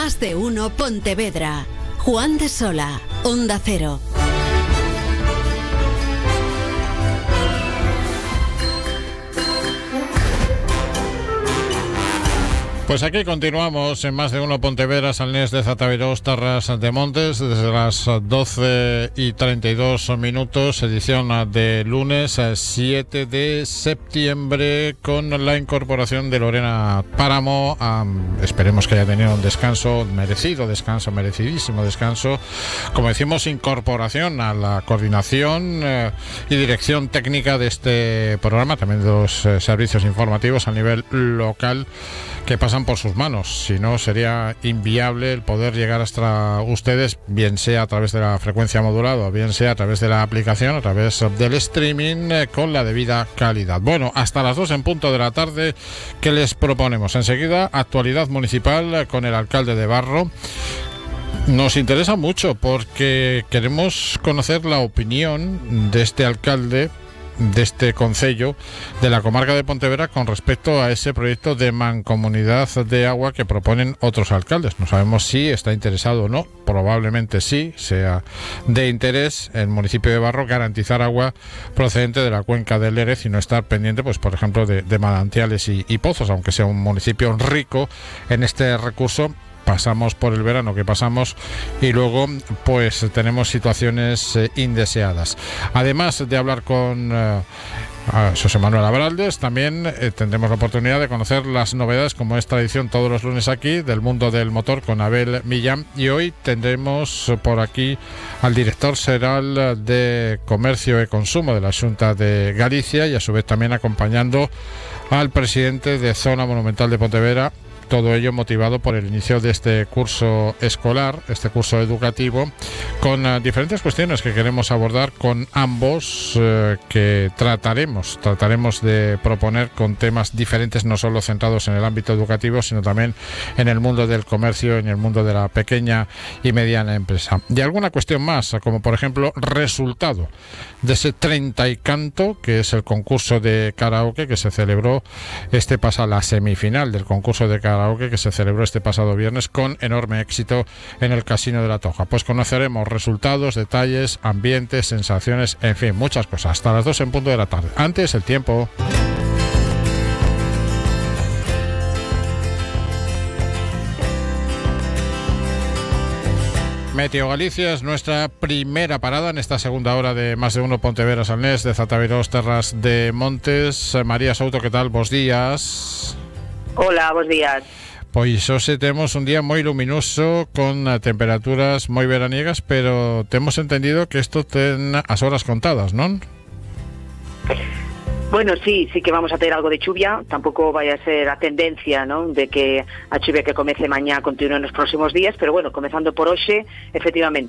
Más de Uno Pontevedra. Juan de Sola, Onda Cero. Pues aquí continuamos en Más de Uno Pontevedra, Salnés de Zatavirós, Tarras de Montes, desde las 12:32, edición de lunes 7 de septiembre, con la incorporación de Lorena Páramo. Esperemos que haya tenido un descanso, merecidísimo descanso. Como decimos, incorporación a la coordinación y dirección técnica de este programa, también de los servicios informativos a nivel local que pasan por sus manos. Si no, sería inviable el poder llegar hasta ustedes, bien sea a través de la frecuencia modulada, bien sea a través de la aplicación, a través del streaming, con la debida calidad. Bueno, hasta las 2 en punto de la tarde, ¿qué les proponemos? Enseguida, actualidad municipal con el alcalde de Barro. Nos interesa mucho porque queremos conocer la opinión de este alcalde, de este concello de la comarca de Pontevedra, con respecto a ese proyecto de mancomunidad de agua que proponen otros alcaldes. No sabemos si está interesado o no, probablemente sí sea de interés el municipio de Barro garantizar agua procedente de la cuenca del Lérez y no estar pendiente, pues por ejemplo, de manantiales y pozos, aunque sea un municipio rico en este recurso. Pasamos por el verano que pasamos y luego pues tenemos situaciones indeseadas. Además de hablar con José Manuel Abraldes, también tendremos la oportunidad de conocer las novedades, como es tradición todos los lunes aquí, del mundo del motor con Abel Millán. Y hoy tendremos por aquí al director xeral de Comercio y Consumo de la Xunta de Galicia y a su vez también acompañando al presidente de Zona Monumental de Pontevedra. Todo ello motivado por el inicio de este curso escolar, este curso educativo, con diferentes cuestiones que queremos abordar con ambos, que trataremos de proponer con temas diferentes, no solo centrados en el ámbito educativo, sino también en el mundo del comercio, en el mundo de la pequeña y mediana empresa. Y alguna cuestión más, como por ejemplo, resultado de ese 30 y canto, que es el concurso de karaoke que se celebró la semifinal del concurso de karaoke que se celebró este pasado viernes con enorme éxito en el Casino de la Toja. Pues conoceremos resultados, detalles, ambientes, sensaciones, en fin, muchas cosas. Hasta las 2 en punto de la tarde. Antes, el tiempo. Meteo Galicia es nuestra primera parada en esta segunda hora de Más de Uno Pontevedra Salnés de Zatavirós, Terras de Montes. María Souto, ¿qué tal? Bos días. Hola, bos días. Pois hoxe temos un día moi luminoso con temperaturas moi veraniegas, pero temos entendido que isto ten as horas contadas, non? Bueno, sí que vamos a tener algo de chuvia. Tampoco vaya a ser a tendencia, ¿no?, de que a chuvia que comece mañá continúe en los próximos días, pero bueno, comenzando por hoxe, efectivamente,